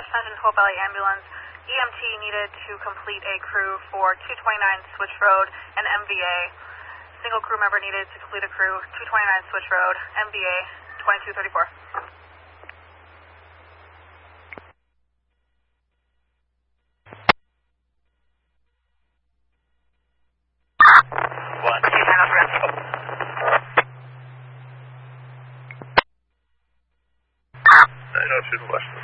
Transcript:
Dispatch 9 Hope Valley Ambulance. EMT needed to complete a crew for 229 Switch Road and MVA. Single crew member needed to complete a crew, 229 Switch Road, MVA 2234. I know, West.